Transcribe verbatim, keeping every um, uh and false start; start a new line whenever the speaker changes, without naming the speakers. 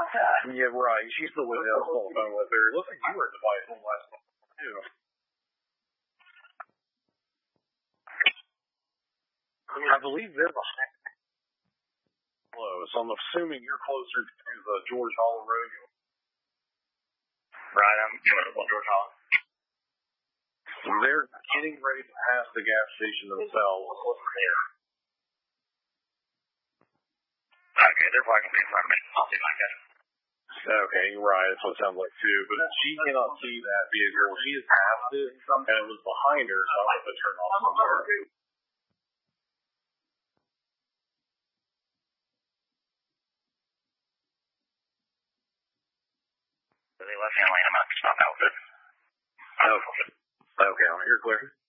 Yeah, right. She's still with us on the phone with her. It looks like you were at the Bison last month, too. I believe they're behind. Close. I'm assuming you're closer to the George Hollow Road.
Right, I'm going to George Hollow.
They're getting ready to pass the gas station themselves.
Okay, they're probably going to be in front of me. I'll see if I can get it.
Okay, you're right. That's what it sounds like, too. But she cannot see that vehicle. She has passed it, and it was behind her, so I'm going to turn off somewhere.
The left-hand lane, I'm going to stop out with it.
Okay, okay, you're clear.